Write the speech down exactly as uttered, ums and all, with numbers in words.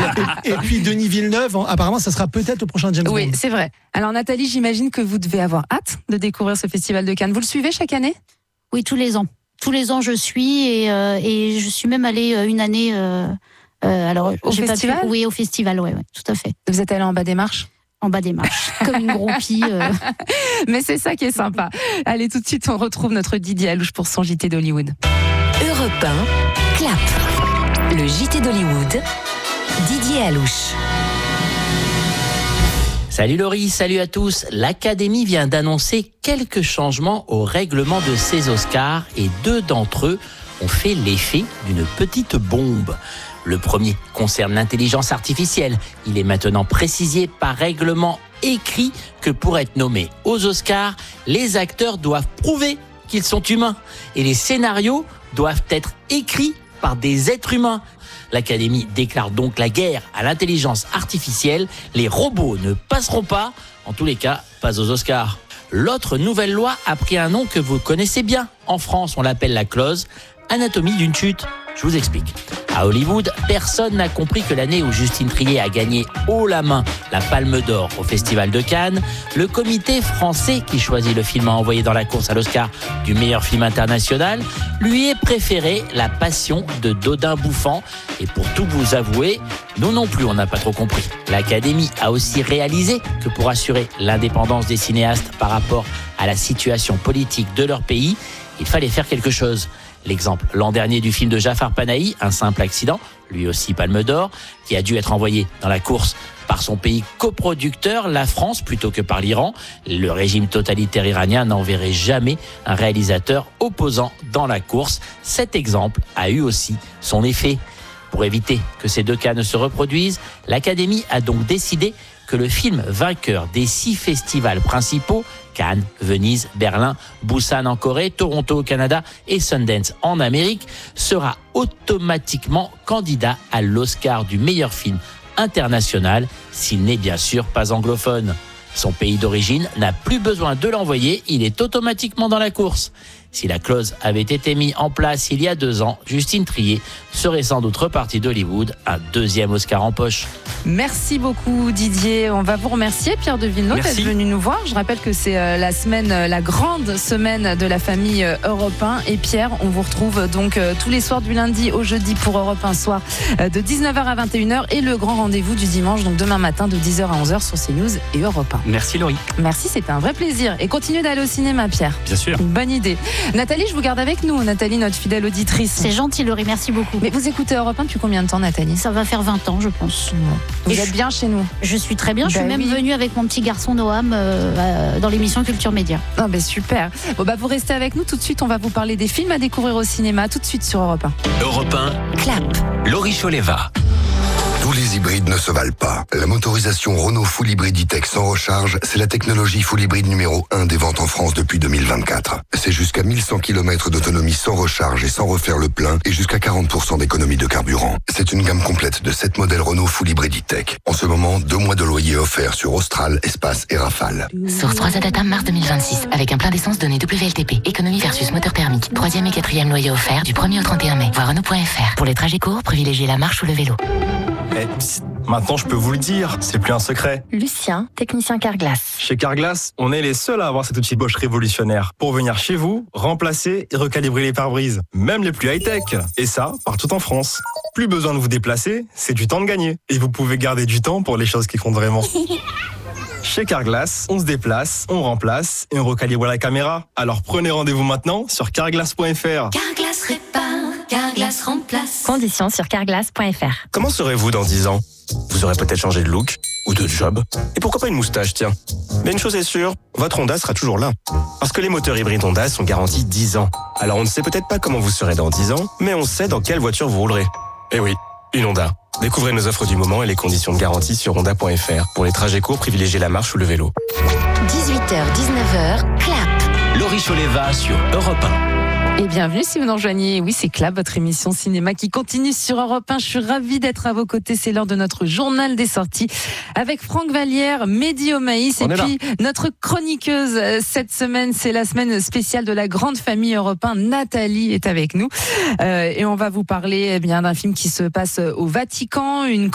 et, et puis Denis Villeneuve, apparemment, ça sera peut-être le prochain James Bond. Oui, c'est vrai. Alors Nathalie, j'imagine que vous devez avoir hâte de découvrir ce festival de Cannes. Vous le suivez chaque année ? Oui, tous les ans. Tous les ans, je suis et, euh, et je suis même allée une année. Euh, euh, alors, au j'ai festival pas pu, Oui, au festival, oui, ouais, tout à fait. Vous êtes allée en bas des marches ? En bas des marches, comme une groupie. Euh... Mais c'est ça qui est sympa. Allez, tout de suite, on retrouve notre Didier Alouche pour son J T d'Hollywood. Europe un, Clap. Le J T d'Hollywood, Didier Alouche. Salut Laurie, salut à tous. L'Académie vient d'annoncer quelques changements au règlement de ces Oscars et deux d'entre eux ont fait l'effet d'une petite bombe. Le premier concerne l'intelligence artificielle. Il est maintenant précisé par règlement écrit que pour être nommé aux Oscars, les acteurs doivent prouver qu'ils sont humains et les scénarios doivent être écrits par des êtres humains. L'Académie déclare donc la guerre à l'intelligence artificielle. Les robots ne passeront pas, en tous les cas, pas aux Oscars. L'autre nouvelle loi a pris un nom que vous connaissez bien. En France, on l'appelle la clause anatomie d'une chute. Je vous explique. À Hollywood, personne n'a compris que l'année où Justine Triet a gagné haut la main la Palme d'Or au Festival de Cannes, le comité français qui choisit le film à envoyer dans la course à l'Oscar du meilleur film international lui est préféré La Passion de Dodin Bouffant. Et pour tout vous avouer, nous non plus on n'a pas trop compris. L'Académie a aussi réalisé que pour assurer l'indépendance des cinéastes par rapport à la situation politique de leur pays, il fallait faire quelque chose. L'exemple l'an dernier du film de Jafar Panahi, Un simple accident, lui aussi Palme d'Or, qui a dû être envoyé dans la course par son pays coproducteur, la France, plutôt que par l'Iran. Le régime totalitaire iranien n'enverrait jamais un réalisateur opposant dans la course. Cet exemple a eu aussi son effet. Pour éviter que ces deux cas ne se reproduisent, l'Académie a donc décidé que le film vainqueur des six festivals principaux, Cannes, Venise, Berlin, Busan en Corée, Toronto au Canada et Sundance en Amérique, sera automatiquement candidat à l'Oscar du meilleur film international, s'il n'est bien sûr pas anglophone. Son pays d'origine n'a plus besoin de l'envoyer, il est automatiquement dans la course. Si la clause avait été mise en place il y a deux ans, Justine Triet serait sans doute repartie d'Hollywood, un deuxième Oscar en poche. Merci beaucoup Didier. On va vous remercier Pierre de Villeneuve d'être venu nous voir. Je rappelle que c'est la semaine, la grande semaine de la famille Europe un. Et Pierre, on vous retrouve donc tous les soirs du lundi au jeudi pour Europe un soir de dix-neuf heures à vingt et une heures et le grand rendez-vous du dimanche, donc demain matin de dix heures à onze heures sur CNews et Europe un. Merci Laurie. Merci, c'était un vrai plaisir. Et continuez d'aller au cinéma Pierre. Bien sûr. Une bonne idée. Nathalie, je vous garde avec nous. Nathalie, notre fidèle auditrice. C'est gentil Laurie, merci beaucoup. Mais vous écoutez Europe un depuis combien de temps Nathalie ? Ça va faire vingt ans je pense. Vous Et êtes je... bien chez nous. Je suis très bien, je bah suis même oui. venue avec mon petit garçon Noam euh, euh, dans l'émission Culture Média. Ah ben super. Bon bah vous restez avec nous tout de suite, on va vous parler des films à découvrir au cinéma tout de suite sur Europe un. Europe un, Clap. Laurie Choleva. Tous les hybrides ne se valent pas. La motorisation Renault Full Hybrid E-Tech sans recharge, c'est la technologie full hybride numéro un des ventes en France depuis deux mille vingt-quatre. C'est jusqu'à mille cent kilomètres d'autonomie sans recharge et sans refaire le plein et jusqu'à quarante pour cent d'économie de carburant. C'est une gamme complète de sept modèles Renault Full Hybrid E-Tech. En ce moment, deux mois de loyer offerts sur Austral, Espace et Rafale. Source trois A Data mars deux mille vingt-six avec un plein d'essence donné W L T P. Économie versus moteur thermique. Troisième et quatrième loyer offert du premier au trente et un mai. Voir Renault point F R. Pour les trajets courts, privilégiez la marche ou le vélo. Eh, psst, maintenant je peux vous le dire, c'est plus un secret. Lucien, technicien Carglass. Chez Carglass, on est les seuls à avoir cet outil Bosch révolutionnaire pour venir chez vous, remplacer et recalibrer les pare-brises, même les plus high-tech. Et ça, partout en France. Plus besoin de vous déplacer, c'est du temps de gagner. Et vous pouvez garder du temps pour les choses qui comptent vraiment. Chez Carglass, on se déplace, on remplace et on recalibre la caméra. Alors prenez rendez-vous maintenant sur carglass point F R. Carglass répare, Carglass remplace. Conditions sur carglass point F R. Comment serez-vous dans dix ans ? Vous aurez peut-être changé de look ou de job. Et pourquoi pas une moustache, tiens. Mais une chose est sûre, votre Honda sera toujours là. Parce que les moteurs hybrides Honda sont garantis dix ans. Alors on ne sait peut-être pas comment vous serez dans dix ans, mais on sait dans quelle voiture vous roulerez. Eh oui, une Honda. Découvrez nos offres du moment et les conditions de garantie sur honda point F R. Pour les trajets courts, privilégiez la marche ou le vélo. dix-huit heures dix-neuf heures, Clap. Laurie Choleva sur Europe un. Et bienvenue si vous nous rejoignez. Oui, c'est Clap, votre émission cinéma qui continue sur Europe un. Je suis ravie d'être à vos côtés. C'est l'heure de notre journal des sorties avec Franck Vallière, Mehdi Omaïs et puis notre chroniqueuse cette semaine. C'est la semaine spéciale de la grande famille Europe un. Nathalie est avec nous euh, et on va vous parler eh bien d'un film qui se passe au Vatican, une